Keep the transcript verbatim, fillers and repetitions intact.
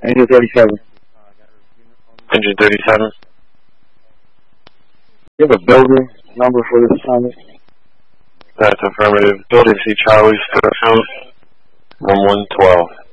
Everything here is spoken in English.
Engine thirty-seven. Engine thirty-seven. You have a building number for this assignment? That's affirmative. Building C Charlie, Fairfield, one one twelve.